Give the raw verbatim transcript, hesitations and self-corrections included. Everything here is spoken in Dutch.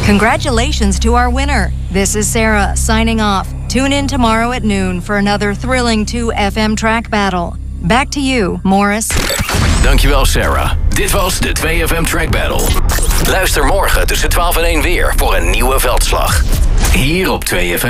Congratulations to our winner. This is Sarah signing off. Tune in tomorrow at noon for another thrilling two F M track battle. Back to you, Morris. Dankjewel, Sarah. Dit was de twee F M Track Battle. Luister morgen tussen twaalf en één weer voor een nieuwe veldslag. Hier op twee F M.